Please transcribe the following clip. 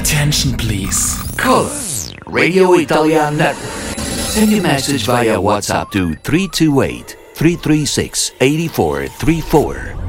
Attention, please. Call us, Radio Italia Network. Send your message via WhatsApp to 328 336 8434.